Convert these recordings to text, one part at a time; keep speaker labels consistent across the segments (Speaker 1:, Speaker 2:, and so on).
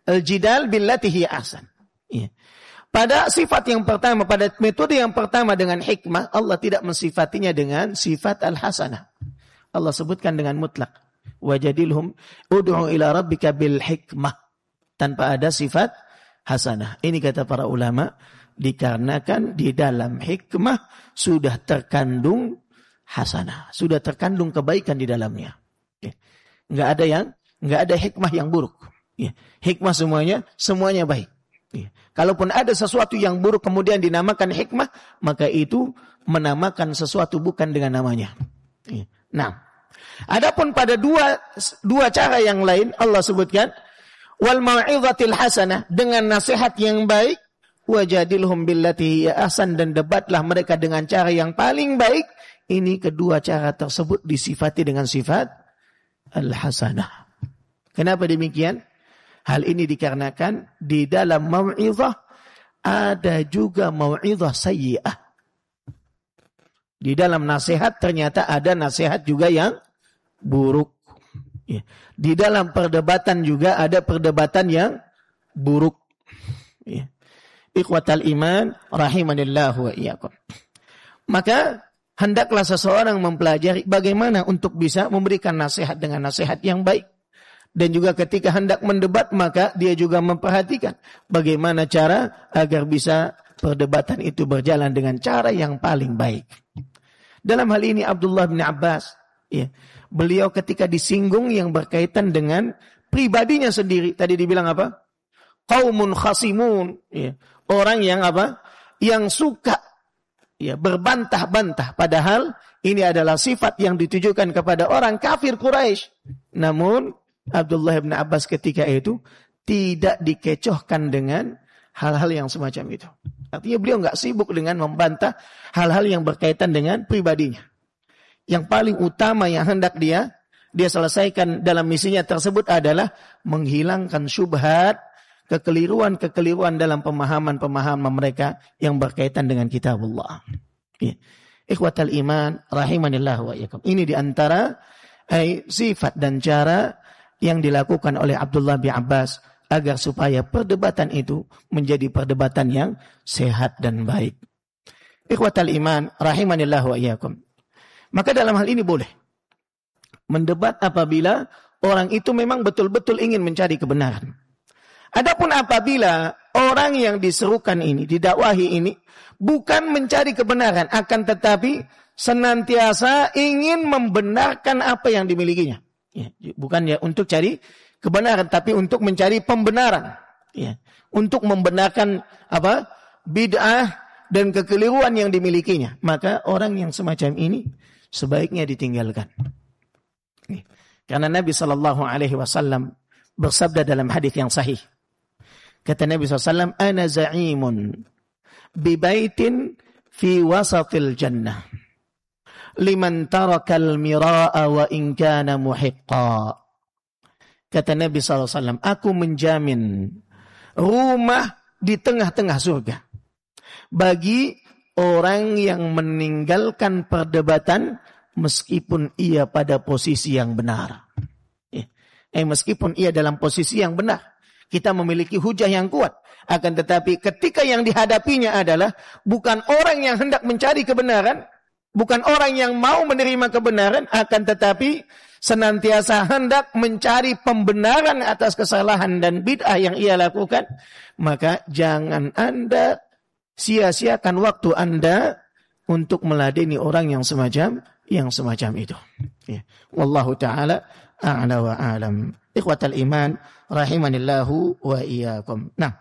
Speaker 1: Al-jidal billati hiya ahsan. Ya. Pada sifat yang pertama, pada metode yang pertama dengan hikmah, Allah tidak mensifatinya dengan sifat al-hasanah. Allah sebutkan dengan mutlak. Wajadilhum ud'u ila rabbika bil hikmah. Tanpa ada sifat hasanah. Ini kata para ulama, dikarenakan di dalam hikmah sudah terkandung hasanah. Sudah terkandung kebaikan di dalamnya. Ya. Enggak ada hikmah yang buruk. Ya. Hikmah semuanya baik. Ya. Kalaupun ada sesuatu yang buruk kemudian dinamakan hikmah, maka itu menamakan sesuatu bukan dengan namanya. Ya. Nah, adapun pada dua cara yang lain Allah sebutkan wal mau'izatil hasanah, dengan nasihat yang baik, wajadilhum billati hiya ahsan, dan debatlah mereka dengan cara yang paling baik. Ini kedua cara tersebut disifati dengan sifat al-hasanah. Kenapa demikian? Hal ini dikarenakan di dalam mau'izah ada juga mau'izah sayyi'ah. Di dalam nasihat ternyata ada nasihat juga yang buruk. Ya. Di dalam perdebatan juga ada perdebatan yang buruk. Ya. Ikhwatal iman rahimanillahu wa iyyakum. Maka hendaklah seseorang mempelajari bagaimana untuk bisa memberikan nasihat dengan nasihat yang baik. Dan juga ketika hendak mendebat, maka dia juga memperhatikan bagaimana cara agar bisa perdebatan itu berjalan dengan cara yang paling baik. Dalam hal ini Abdullah bin Abbas, ya, beliau ketika disinggung yang berkaitan dengan pribadinya sendiri, tadi dibilang apa? Qaumun khasimun, ya, orang yang apa? Yang suka, ya, berbantah-bantah, padahal ini adalah sifat yang ditujukan kepada orang kafir Quraisy. Namun Abdullah bin Abbas ketika itu tidak dikecohkan dengan hal-hal yang semacam itu. Artinya beliau enggak sibuk dengan membantah hal-hal yang berkaitan dengan pribadinya. Yang paling utama yang hendak dia selesaikan dalam misinya tersebut adalah menghilangkan syubhat, kekeliruan dalam pemahaman mereka yang berkaitan dengan kitabullah. Ya. Ikhwatal iman rahimanillah wa iyyakum. Ini di antara sifat dan cara yang dilakukan oleh Abdullah bin Abbas agar supaya perdebatan itu menjadi perdebatan yang sehat dan baik. Ikhwatal iman rahimanillah wa iyyakum. Maka dalam hal ini boleh mendebat apabila orang itu memang betul-betul ingin mencari kebenaran. Adapun apabila orang yang diserukan ini, didakwahi ini bukan mencari kebenaran, akan tetapi senantiasa ingin membenarkan apa yang dimilikinya. Ya, bukan ya untuk cari kebenaran, tapi untuk mencari pembenaran. Ya, untuk membenarkan apa? Bid'ah dan kekeliruan yang dimilikinya. Maka orang yang semacam ini sebaiknya ditinggalkan. Ya, karena Nabi SAW bersabda dalam hadis yang sahih. Kata Nabi SAW, "Ana za'imun bi baitin fi wasatil jannah. Liman tarakal mira'a wa in kana muhiqqa." Kata Nabi SAW, aku menjamin rumah di tengah-tengah surga bagi orang yang meninggalkan perdebatan meskipun ia pada posisi yang benar. Meskipun ia dalam posisi yang benar. Kita memiliki hujah yang kuat. Akan tetapi ketika yang dihadapinya adalah bukan orang yang hendak mencari kebenaran, bukan orang yang mau menerima kebenaran, akan tetapi senantiasa hendak mencari pembenaran atas kesalahan dan bid'ah yang ia lakukan, maka jangan Anda sia-siakan waktu Anda untuk meladeni orang yang semacam itu. Ya. Wallahu ta'ala a'la wa a'lam. Ikhwatal iman rahimanillahu wa iyyakum. Nah,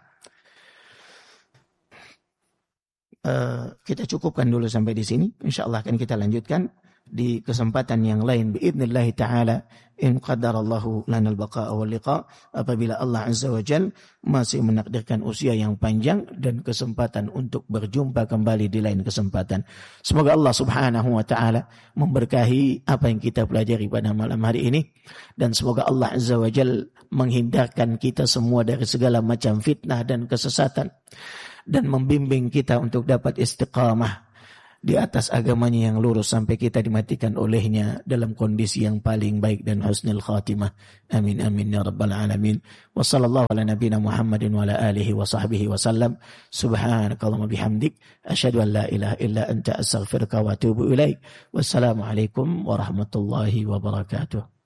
Speaker 1: kita cukupkan dulu sampai di sini. Insyaallah akan kita lanjutkan di kesempatan yang lain biidznillah taala in qadarallahu lanal baqa wal liqa, apabila Allah azza wa jalla masih menakdirkan usia yang panjang dan kesempatan untuk berjumpa kembali di lain kesempatan. Semoga Allah subhanahu wa taala memberkahi apa yang kita pelajari pada malam hari ini, dan semoga Allah azza wa jalla menghindarkan kita semua dari segala macam fitnah dan kesesatan, dan membimbing kita untuk dapat istiqamah di atas agamanya yang lurus sampai kita dimatikan olehnya dalam kondisi yang paling baik dan husnul khatimah. Amin amin ya rabbal alamin. Wa sallallahu ala nabiyina Muhammadin wa ala alihi wa sahbihi wa sallam. Subhanakallahumma bihamdik asyhadu an la ilaha illa anta astaghfiruka wa atubu ilaik. Wassalamualaikum warahmatullahi wabarakatuh.